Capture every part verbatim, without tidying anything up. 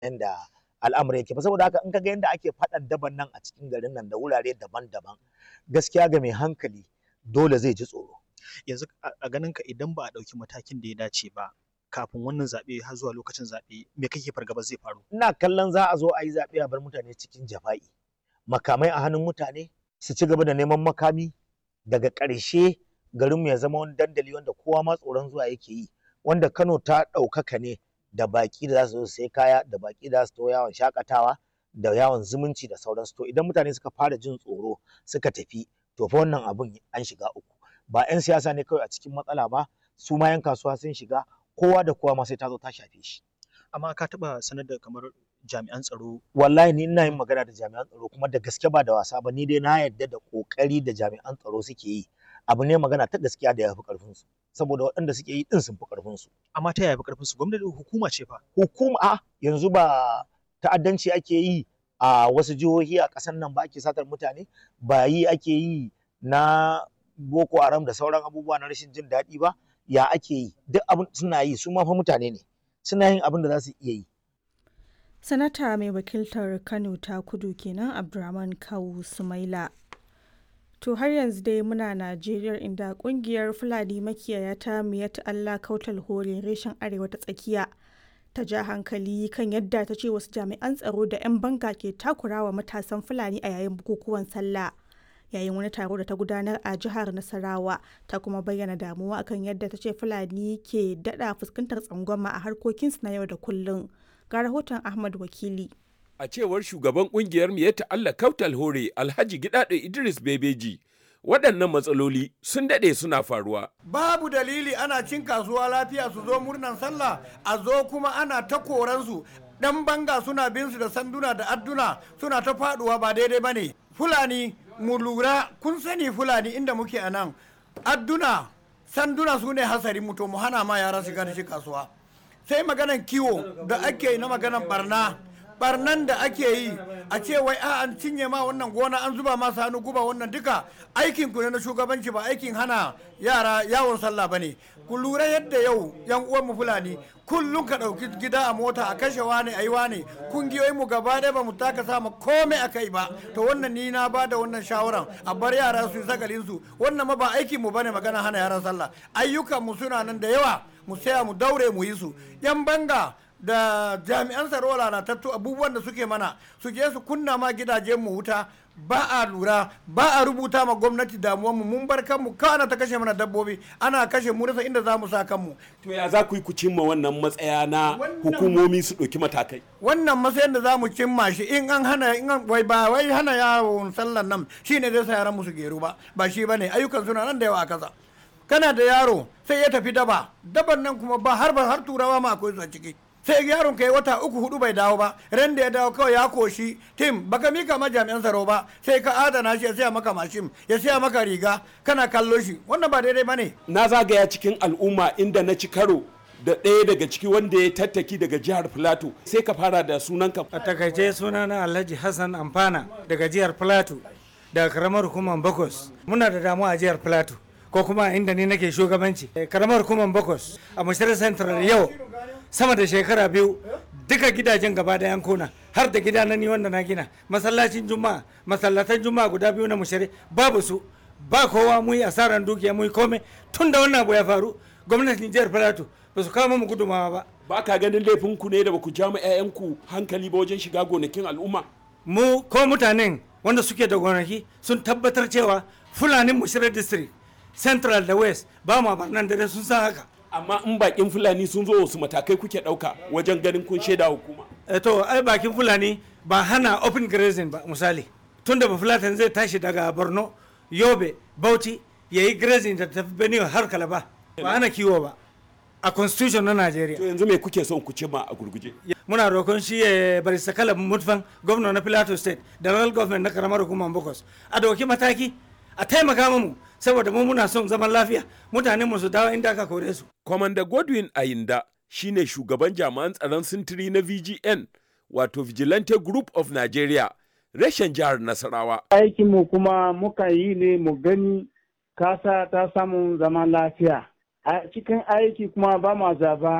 yanda al'amari yake ba. Saboda haka in kaga yanda ake faɗan daban nan a cikin garin nan da wurare daban-daban, gaskiya ga mai hankali dole zai ji tsoro. Yanzu a ganin ka idan ba a ɗauki matakin da ya dace ba kafin wannan zaɓe har zuwa lokacin zaɓe, me kake fargaba zai faru? Ina kallon za a zo a yi zaɓe a bar mutane cikin jafa'i, makamai a hannun mutane su ci gaba da neman makami, daga ƙarshe garinmu ya zama wani dandali wanda kowa ma tsoron zuwa yake yi, wanda Kano ta ɗaukaka ne da baƙi da za su zo su sai kaya, da baƙi da za su taho yawon shaƙatawa, da yawon zumunci da sauransu. To idan mutane suka fara jin tsoro suka tafi, to fa wannan abun an shiga uku. Ba 'yan siyasa ne kawai a cikin matsala ba, su ma 'yan kasuwa sun shiga, kowa da kowa ma sai ta zo ta shafe shi. Amma ka taɓa sanar da kamar jami'an tsaro? Wallahi ni ina yin magana da jami'an tsaro kuma da gaske ba da wasa ba, ni dai na yarda da ƙoƙari da jami'an tsaro suke yi. Abu ne magana ta gaskiya da ya fi ƙarfinsu, saboda waɗanda suke yi ɗin sun fi ƙarfinsu. Amma ta yaya fi ƙarfinsu? Gwamnati hukuma ce fa. Hukuma a yanzu ba ta'addanci ake yi a wasu jihohi a ƙasar nan ba, ake satar mutane, ba yi ake yi na Boko Haram da sauran abubuwa na rashin jin daɗi ba, ya ake yi? Duk abin suna yi, su ma fa mutane ne, suna yin abin da za su iya yi. Sanata mai wakiltar Kano ta Kudu kenan Abdurrahman Kawu Sumaila. To har yanzu dai muna Najeriya, inda kungiyar Fulani makiyaya ta Miyat Allah Kautal Hore reshen Arewa ta Tsakiya ta ja hankali kan yadda ta ce wasu jami'an tsaro da 'yan banga ke takurawa matasan Fulani a yayin bukukuwan sallah. Yayin wani taro da ta gudanar a jihar Nasarawa, ta kuma bayyana damuwa akan yadda ta ce Fulani ke daɗa fuskantar tsangwama a harkokinsu na yau da kullum. Ga rahoton Ahmad Wakili. A cewar shugaban kungiyar Miyatta Allah Kautal Hore Alhaji Gidado Idris Bebeji, waɗannan matsaloli sun daɗe suna faruwa. Babu dalili ana cin kasuwa lafiya su zo murnan sallah, a zo kuma ana ta koransu. Ɗan banga suna bin su da sanduna da adduna suna ta faɗuwa, ba daidai ba ne. Fulani mu lura, kun sani Fulani inda muke a nan, adduna sanduna su ne hasarin mu, to mu hana ma yara shiga da shi kasuwa. Sai maganan kiwo da ake yi na maganan barna. barnan da ake yi a ce wai a an cinye ma wannan gona, an zuba ma sanu guba, wannan duka aikin ku ne na shugabanci, ba aikin hana yara yawon sallah bane. Ku lura yadda yau yan uwan mu Fulani kullum ka dauki gida a mota a kashe wani ayi wani, kungiyoyin mu gaba ɗaya ba mu taka sama komai akai ba. To wannan ni na bada wannan shawaran a bar yara su yi sagalin su, wannan ma ba aikin mu bane magana hana yaran sallah. Ayyukan mu suna nan da yawa, mu saya mu daure mu yi su. Yan banga da jami'an tsaro lalatattu abubuwan da suke mana, su je su kunna ma gidajen mu wuta, ba a lura, ba a rubuta ma gwamnati damuwar mu, mun bar kanmu kana ta kashe mana dabbobi, ana kashe mu rasa inda za mu sa kanmu. To ya za ku yi ku cimma wannan matsaya na hukumomi su ɗauki matakai? Wannan matsayin da za mu cimma shi in an hana, in an wai ba wai hana yawon sallan nan shine zai sa yaran mu su geru ba, ba shi bane. Ayyukan suna nan da yawa a kasa. Kana da yaro sai ya tafi daba, daban nan kuma ba har ba har turawa ma akwai su a ciki. Sai yaron kai wata uku hudu bai dawo ba, ran da ya dawo kawai ya koshi tim, baka mika ma jami'an tsaro ba, sai ka adana shi ya siya maka mashin, ya siya maka riga, kana kallo shi. Wannan ba daidai bane. Na zagaya cikin al'umma inda na ci karo da ɗaya daga ciki wanda ya tattaki daga jihar Filato. Sai ka fara da sunanka. A takaice sunana Alhaji Hassan Amfana daga jihar Filato, daga karamar hukumar Bakos. Muna da damuwa a jihar Filato, ko kuma inda ni nake shugabanci karamar hukumar Bakos a Mashirar Central. Yau sama da shekara biyu duka gidajen gaba da yankuna, har da gida na ni wanda na gina, masallacin juma'a, masallatan juma'a guda biyu na Mushari babu su, ba kowa, mu yi asaran dukiya, mu yi komai. Tun da wannan abu ya faru, gwamnatin jihar Filato ba su kawo mu gudumawa ba. Ba ka ganin laifin ku ne da ba ku ja ma 'ya'yanku hankali ba wajen shiga gonakin al'umma? Mu ko mutanen wanda suke da gonaki sun tabbatar cewa Fulanin Mushari District Central da West ba ma barnan da sun san haka. Amma in bakin Fulani sun zo wasu matakai kuke ɗauka wajen ganin kun shaida hukuma? E to ai bakin Fulani ba hana open grazing ba. Misali tun da Bafulatan zai tashi daga Borno, Yobe, Bauchi ya yi grazing da tafi Benue har Kalaba, ba hana kiwo ba a constitution na Najeriya. To yanzu me kuke son ku cimma a gurguje? Muna roƙon shi ya bari sakala mutfan gwamna na Plateau State da local government na karamar hukumar Bokos a dauki mataki, a taimaka mu, saboda mu muna son zaman lafiya, mutanen mu su dawo inda aka kore su. Commander Godwin Ayinda shine shugaban jami'an tsaron sintiri na V G N, wato Vigilante Group of Nigeria, reshen jihar Nasarawa. Aikin mu kuma muka yi ne mu gani kasa ta samu zaman lafiya. A cikin aiki kuma ba ma zaba,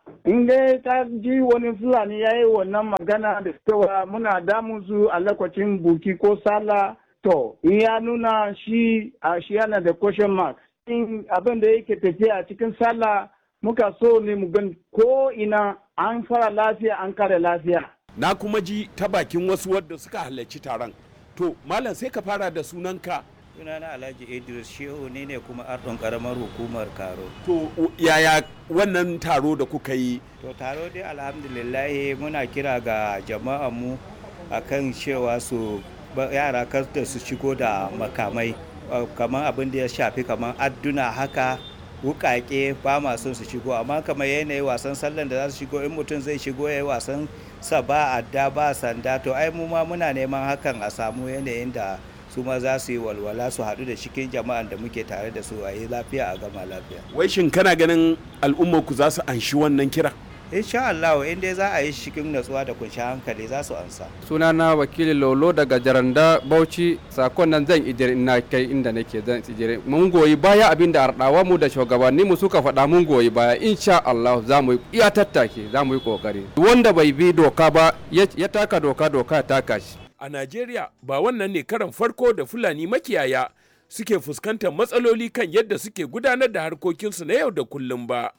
in dai ka ji wani fulani ya yi wannan magana da cewa muna damun su a lokacin buki ko sallah, to in ya nuna shi a shi yana da question mark. In abin da yake tafiya cikin sallah muka so ne mu gan ko ina an fara lafiya an kare lafiya. Na kuma ji ta bakin wasu wadda suka halarci taron. To malam sai ka fara da sunanka. Sunana Alhaji Idris Shehu ne ne kuma ardon karamar hukumar Karo. To yaya wannan taro da kuka yi? To taro dai alhamdulillah muna kira ga jama'an mu akan cewa su yara kar da su shigo da makamai kamar abin da ya shafi kamar adduna haka wukake ba ma son su shigo, amma kamar yanayi wasan sallan da za su shigo in mutum zai shigo ya yi wasan sa ba adda ba sanda, to ai mu ma muna neman hakan a samu yanayin da su ma za su yi walwala su haɗu da cikin jama'an da muke tare da su a yi lafiya a gama lafiya. Wai shin kana ganin al'ummar ku za su anshi wannan kira? Insha Allah in dai za a yi cikin natsuwa da kunshi hankali za su ansa. Sunana wakili Lolo daga Jaranda Bauchi, sakon nan zan ijire ina kai inda nake zan ijire. Mun goyi baya abin da ardawa mu da shugabanni mu suka faɗa, mun goyi baya insha Allah za mu iya tattake, za mu yi kokari. Wanda bai bi doka ba ya taka doka doka ya taka shi. A Najeriya ba wannan ne karan farko da Fulani makiyaya suke fuskantar matsaloli kan yadda suke gudanar da harkokinsu na yau da kullum ba.